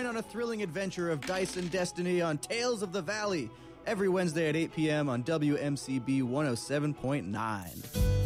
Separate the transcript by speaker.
Speaker 1: join on a thrilling adventure of dice and destiny on Tales of the Valley every Wednesday at 8 p.m. on WMCB 107.9.